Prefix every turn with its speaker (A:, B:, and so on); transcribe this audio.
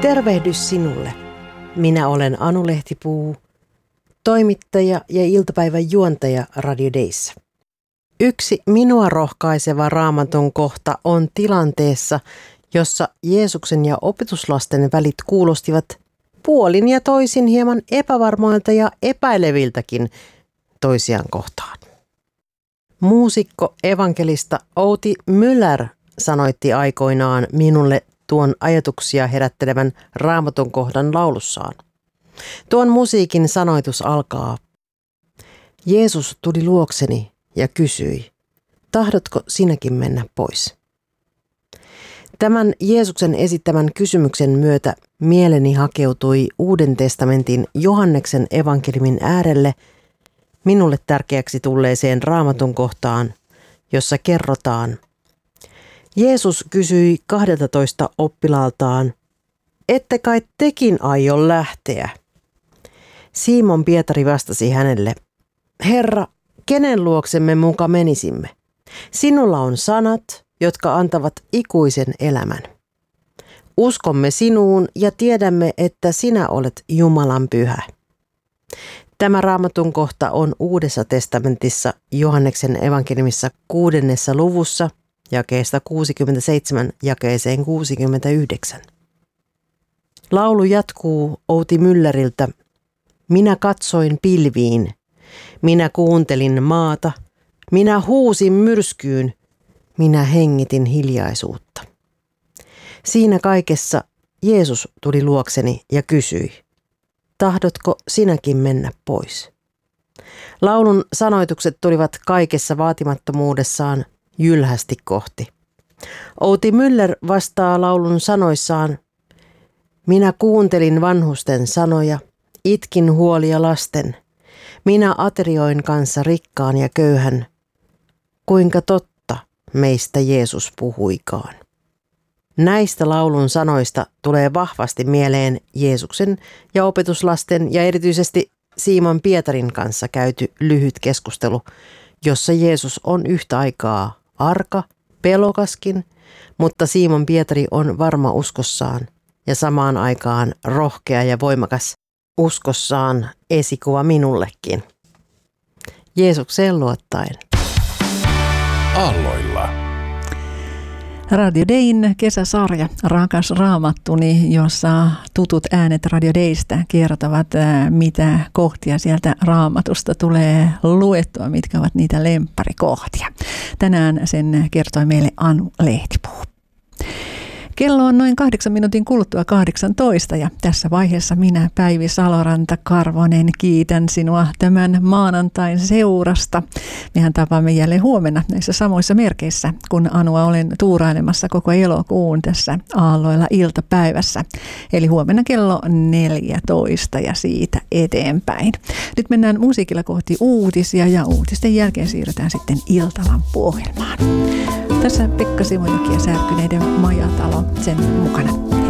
A: Tervehdys sinulle. Minä olen Anu Lehtipuu, toimittaja ja iltapäivän juontaja Radio Dayssä. Yksi minua rohkaiseva Raamatun kohta on tilanteessa, jossa Jeesuksen ja opetuslasten välit kuulostivat puolin ja toisin hieman epävarmoilta ja epäileviltäkin toisiaan kohtaan. Muusikko evankelista Outi Müller sanoitti aikoinaan minulle tuon ajatuksia herättelevän Raamatun kohdan laulussaan. Tuon musiikin sanoitus alkaa: Jeesus tuli luokseni ja kysyi, tahdotko sinäkin mennä pois? Tämän Jeesuksen esittämän kysymyksen myötä mieleni hakeutui Uuden testamentin Johanneksen evankeliumin äärelle minulle tärkeäksi tulleeseen Raamatun kohtaan, jossa kerrotaan: Jeesus kysyi 12 oppilaaltaan, ette kai tekin aio lähteä? Simon Pietari vastasi hänelle, Herra, kenen luoksemme muka menisimme? Sinulla on sanat, jotka antavat ikuisen elämän. Uskomme sinuun ja tiedämme, että sinä olet Jumalan Pyhä. Tämä Raamatun kohta on Uudessa testamentissa Johanneksen evankeliumissa 6. luvussa, jakeesta 67 jakeeseen 69. Laulu jatkuu Outi Mülleriltä. Minä katsoin pilviin, minä kuuntelin maata, minä huusin myrskyyn, minä hengitin hiljaisuutta. Siinä kaikessa Jeesus tuli luokseni ja kysyi, tahdotko sinäkin mennä pois? Laulun sanoitukset tulivat kaikessa vaatimattomuudessaan jylhästi kohti. Outi Müller vastaa laulun sanoissaan, minä kuuntelin vanhusten sanoja, itkin huolia lasten. Minä aterioin kanssa rikkaan ja köyhän. Kuinka totta meistä Jeesus puhuikaan. Näistä laulun sanoista tulee vahvasti mieleen Jeesuksen ja opetuslasten ja erityisesti Simon Pietarin kanssa käyty lyhyt keskustelu, jossa Jeesus on yhtä aikaa arka, pelokaskin, mutta Simon Pietari on varma uskossaan ja samaan aikaan rohkea ja voimakas uskossaan esikuva minullekin. Jeesukseen luottaen.
B: Aalloilla.
C: Radio Dayn kesäsarja Rakas Raamattuni, jossa tutut äänet Radio Daystä kertovat, mitä kohtia sieltä Raamatusta tulee luettua, mitkä ovat niitä lempparikohtia. Tänään sen kertoi meille Anu Lehtipuu. Kello on noin 8 minuutin kuluttua 18 ja tässä vaiheessa minä, Päivi Saloranta-Karvonen, kiitän sinua tämän maanantain seurasta. Mehän tapaamme jälleen huomenna näissä samoissa merkeissä, kun Anua olen tuurailemassa koko elokuun tässä Aalloilla iltapäivässä. Eli huomenna kello 14 ja siitä eteenpäin. Nyt mennään musiikilla kohti uutisia ja uutisten jälkeen siirrytään sitten iltalampuohjelmaan. Tässä Pekka Simojoki ja Särkyneiden majatalo sen mukana.